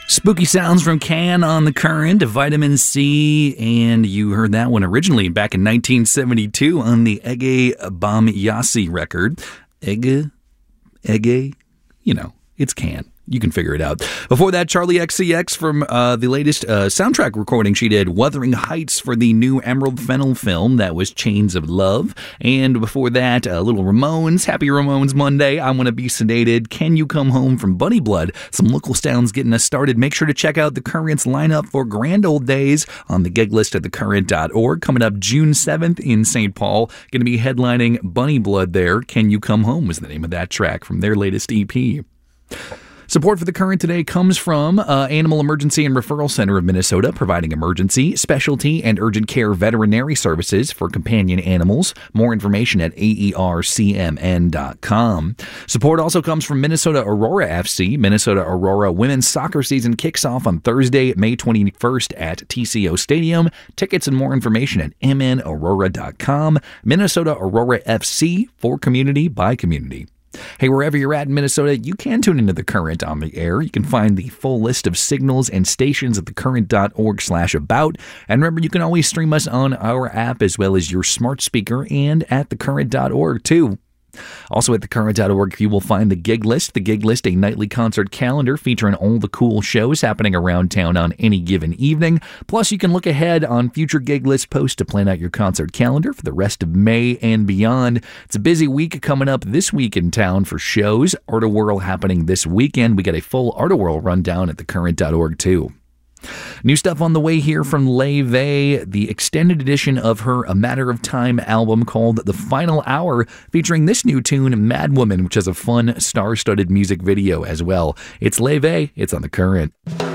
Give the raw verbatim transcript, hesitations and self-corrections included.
Spooky sounds from Can on the Current, Vitamin C, and you heard that one originally back in nineteen seventy-two on the Ege Bamyasi record. Ege? Ege? You know, it's Can. You can figure it out. Before that, Charlie X C X from uh, the latest uh, soundtrack recording she did, Wuthering Heights, for the new Emerald Fennell film. That was Chains of Love. And before that, uh, Little Ramones, Happy Ramones Monday, I Want to Be Sedated, Can You Come Home from Bunny Blood. Some local sounds getting us started. Make sure to check out the Current's lineup for Grand Old Days on the gig list at the current dot org. Coming up June seventh in Saint Paul. Going to be headlining Bunny Blood there. Can You Come Home was the name of that track from their latest E P. Support for The Current today comes from uh, Animal Emergency and Referral Center of Minnesota, providing emergency, specialty, and urgent care veterinary services for companion animals. More information at A E R C M N dot com. Support also comes from Minnesota Aurora F C. Minnesota Aurora women's soccer season kicks off on Thursday, May twenty-first at T C O Stadium. Tickets and more information at M N Aurora dot com. Minnesota Aurora F C, for community by community. Hey, wherever you're at in Minnesota, you can tune into The Current on the air. You can find the full list of signals and stations at the current dot org slash about. And remember, you can always stream us on our app as well as your smart speaker and at the current dot org too. Also at the current dot org, you will find the gig list. The gig list, a nightly concert calendar featuring all the cool shows happening around town on any given evening. Plus, you can look ahead on future gig list posts to plan out your concert calendar for the rest of May and beyond. It's a busy week coming up this week in town for shows. Art-A-Whirl happening this weekend. We got a full Art-A-Whirl rundown at the current dot org too. New stuff on the way here from Leve, the extended edition of her A Matter of Time album called The Final Hour, featuring this new tune, Mad Woman, which has a fun, star-studded music video as well. It's Leve, it's on The Current.